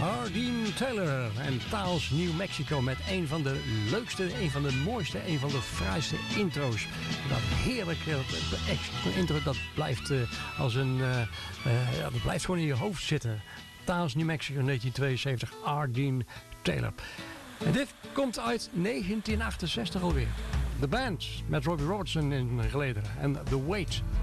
Ardeen Taylor en Taos, New Mexico met een van de leukste, een van de mooiste, een van de fraaiste intro's. Dat heerlijke intro, dat blijft als een, dat blijft gewoon in je hoofd zitten. Taos, New Mexico, 1972, Ardeen Taylor. En dit komt uit 1968 alweer. De band met Robbie Robertson in gelederen en The Wait